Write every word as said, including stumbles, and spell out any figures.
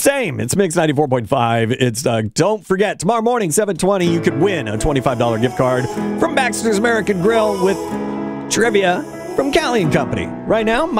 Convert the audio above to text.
Same. It's Mix ninety-four point five. It's Doug. Don't forget, tomorrow morning, seven twenty, you could win a twenty-five dollars gift card from Baxter's American Grill with trivia from Callie and Company. Right now,